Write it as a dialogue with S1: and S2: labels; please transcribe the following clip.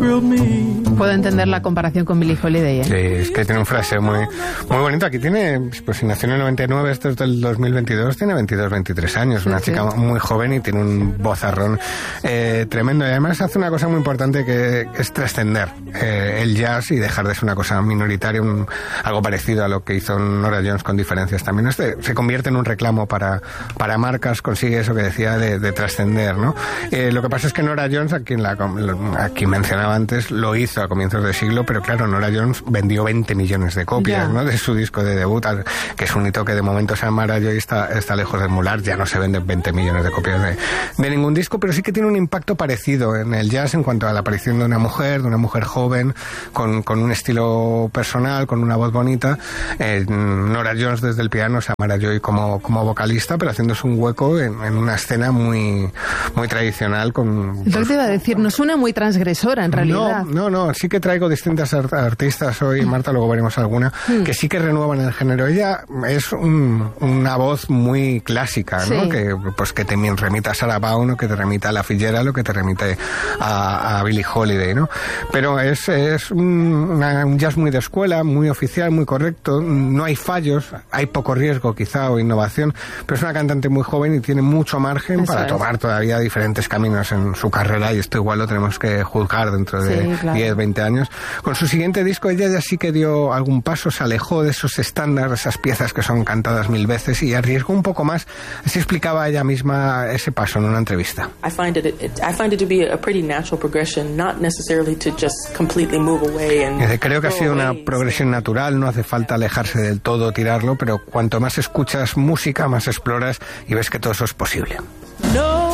S1: Puedo entender la comparación con Billie Holiday, ¿eh?
S2: Sí, es que tiene un fraseo muy bonito. Aquí tiene, pues si nació en el 99, esto es del 2022, tiene 23 años, una chica muy joven y tiene un vozarrón tremendo. Y además hace una cosa muy importante que es trascender el jazz y dejar de ser una cosa minoritaria, algo parecido a lo que hizo Norah Jones con diferencias también. Se convierte en un reclamo para marcas, consigue eso que decía de trascender, ¿no? Lo que pasa es que Norah Jones, aquí mencionaba antes, lo hizo a comienzos del siglo, pero claro, Norah Jones vendió 20 millones de copias, ¿no? De su disco de debut, que es un hito que de momento Samara Joy está lejos de emular. Ya no se venden 20 millones de copias de ningún disco, pero sí que tiene un impacto parecido en el jazz en cuanto a la aparición de una mujer joven, con un estilo personal, con una voz bonita. Norah Jones desde el piano, Samara Joy como vocalista, pero haciéndose un hueco en una escena muy tradicional.
S1: Entonces te iba a decir, no suena muy transgresora en realidad.
S2: No, sí que traigo distintas artistas hoy, Marta, luego veremos alguna, que sí que renuevan el género. Ella es una voz muy clásica, ¿no? Que te remita a Sarah Vaughan, o que te remita a La Fitzgerald, o que te remite a Billie Holiday, ¿no? Pero es un jazz muy de escuela, muy oficial, muy correcto, no hay fallos, hay poco riesgo quizá o innovación, pero es una cantante muy joven y tiene mucho margen para tomar todavía diferentes caminos en su carrera, y esto igual lo tenemos que juzgar dentro de 10, 20 años. Con su siguiente disco ella ya sí que dio algún paso, se alejó de esos estándares, esas piezas que son cantadas 1000 veces, y arriesgó un poco más. Así explicaba ella misma ese paso en una entrevista.
S3: I find it to be a pretty natural progression, not necessarily to just completely move away and
S2: creo que ha sido una progresión natural, no hace falta alejarse del todo, tirarlo, pero cuanto más escuchas música, más exploras y ves que todo eso es posible.
S3: No.